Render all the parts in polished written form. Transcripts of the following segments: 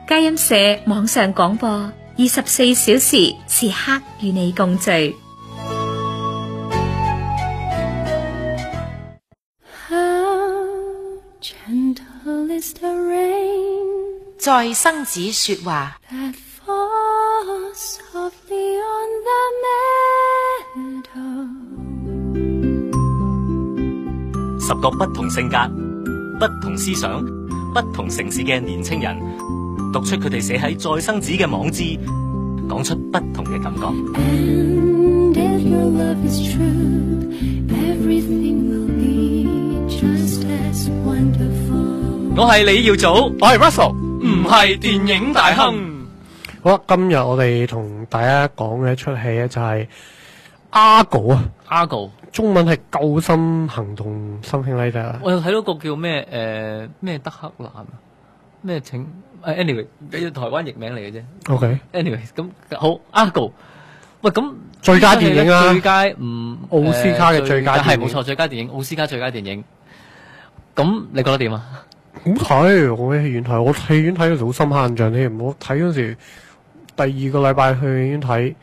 佳音社網上廣播24小時，時刻與你共聚。 在生子說話 ，10個不同性格、不同思想、不同城市嘅年青人，讀出佢哋寫喺再生子嘅網誌，講出不同嘅感覺。我係李耀祖， 我係 Russell， 唔係電影大亨。 好啦，今日我哋同大家講嘅一出戲咧就係 Argo 啊 ，Argo 中文係救心行動something like that。 我有睇到個叫咩咩德克蘭咩請anyway 台灣譯名嚟嘅啫。OK，anyway 咁好 Argo。喂，咁最佳電影啊， 最佳奧斯卡嘅最佳電影係冇錯，最佳電影奧斯卡最佳電影。咁你覺得點啊？ 好睇，我喺戲院睇，我戲院睇嗰時好深刻印象添。我睇嗰時第2個禮拜去戲院睇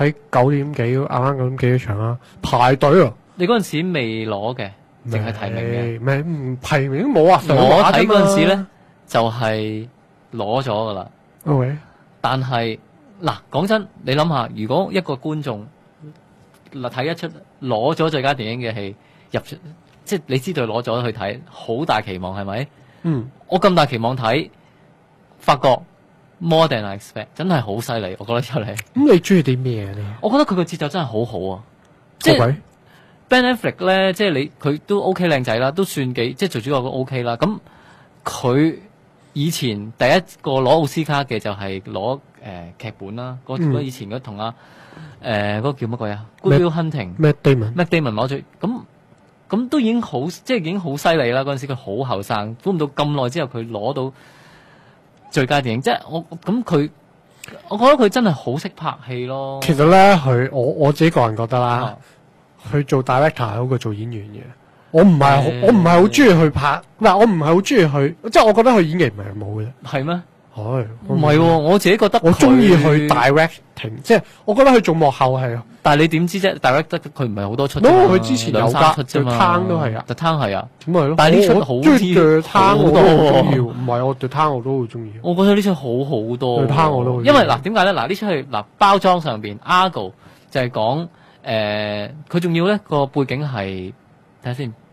9點幾，啱啱9點幾場啦，排隊啊！ 你嗰陣時未攞嘅，淨係提名嘅， 唔提名都冇啊！ 我睇嗰陣時咧就係攞咗噶啦。 OK， 但係嗱，講真，你諗下，如果一個觀眾睇一出攞咗最佳電影嘅戲入出，即係你知道攞咗去睇，好大期望係咪？我咁大期望睇，發覺 more than I expect， 真係好犀利，我覺得出嚟。 咁你中意啲咩啊？ 我覺得佢個節奏真係好好啊！即係 Ben Affleck 咧，即係佢都 OK 靚仔啦，都算幾即係做主角都 OK 啦。咁佢以前第一個攞奧斯卡嘅就係攞劇本啦，以前嗰同嗰個叫乜鬼啊 Good Will Hunting，Matt Damon 攞咗咁都已經好，即係已經好犀利啦！嗰陣時佢好後生，估唔到咁耐之後佢攞到最佳電影，即係我覺得佢真係好識拍戲咯。 其實咧，我自己個人覺得啦，佢做 director 好過做演員嘅。我唔係好中意去拍，嗱，我唔係好中意去，即係我覺得佢演技唔係冇嘅。係咩？ 唔係喎，我自己覺得我中意去 directing， 即係我覺得佢做幕後係。 但係你點知啫 ？direct 得佢唔係好多出。 佢之前有 3出啫嘛。 The Town 都係啊， The Town 係啊。 咁咪咯。 但係呢出好啲。 The Town 我都好中意，唔係我 The Town 我都好中意。 我覺得呢出好好多。 The Town 我都好。 因為嗱，點解咧？嗱，呢出係嗱包裝上邊 Argo 就係講佢仲要咧個背景係睇下先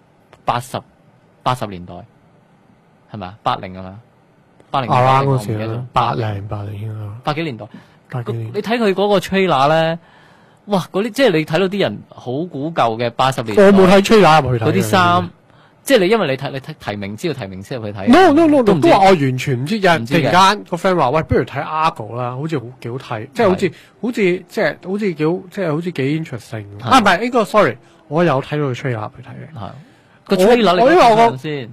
80年代係咪啊？80係嘛？80年代嗰時啦，80應該。 80幾年代。你睇佢嗰個 trailer 咧，哇！嗰啲即係你睇到啲人好古舊嘅80年代。 我冇睇 trailer 入去睇。 嗰啲衫，即係你因為你睇提名知道提名先入去睇。 No， 都話我完全唔知。有人突然間個 friend 話：喂，不如睇 Argo 啦，好似幾好睇，即係好似幾 interesting。唔係呢個 sorry， 我有睇到個 trailer 入去睇嘅。 係個 trailer 你睇先。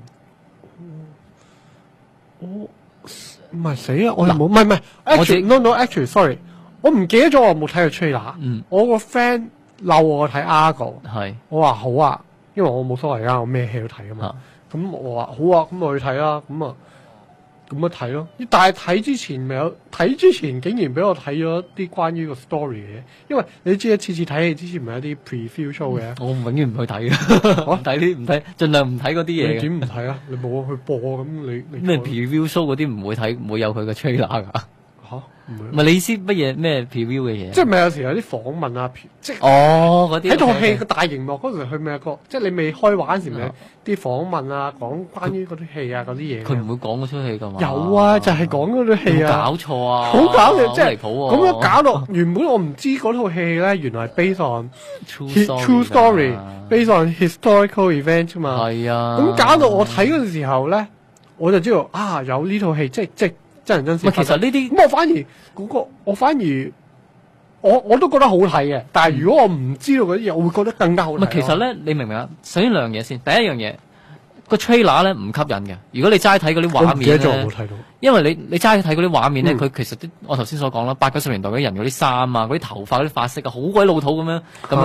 我唔係死啊！我冇唔係 actually sorry， 我唔記得咗我冇睇過 trailer。我個 friend 鬧我睇 Argo， 我話好啊，因為我冇所謂啊，我咩戲都睇啊嘛。咁我話好啊，咁我去睇啦。咁啊睇咯。但係睇之前竟然俾我睇咗啲關於個 story 嘅，因為你知次次睇戲之前唔係有啲 preview show 嘅。 我永遠唔去睇嘅，我唔睇，盡量唔睇嗰啲嘢。 你點唔睇啊？你冇去播咁你咩 preview show 嗰啲唔會睇，唔會有佢嘅 trailer 㗎。 嚇？ 唔係你意思乜嘢咩 preview 嘅嘢？ 即係咪有時有啲訪問啊？即係嗰啲喺套戲個大熒幕嗰時，佢咪有個即係你未開畫嗰時咪啲訪問啊，講關於嗰啲戲啊嗰啲嘢。佢唔會講嗰出戲㗎嘛？ 有啊，就係講嗰啲戲啊。 搞錯啊！ 好搞笑，即係離譜喎。 咁樣搞到原本我唔知嗰套戲咧，原來係 based on true story，based on historical event 啫嘛。係啊。咁搞到我睇嗰陣時候咧，我就知道啊，有呢套戲，即係真人真事。 其實呢啲咁我反而我都覺得好睇嘅，但係如果我唔知道嗰啲嘢，我會覺得更加好睇。 其實咧，你明唔明啊？首先兩樣嘢先，第一樣嘢個 trailer 咧唔吸引嘅。如果你齋睇嗰啲畫面咧，因為你齋睇嗰啲畫面咧，佢其實我頭先所講啦，80、90年代嗰啲人嗰啲衫啊，嗰啲頭髮嗰啲髮色啊，好鬼老土咁樣。